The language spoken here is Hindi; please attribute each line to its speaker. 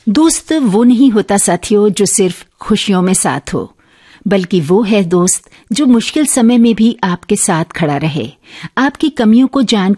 Speaker 1: दोस्त वो नहीं होता साथियों जो सिर्फ खुशियों में साथ हो, बल्कि वो है दोस्त जो मुश्किल समय में भी आपके साथ खड़ा रहे, आपकी कमियों को जान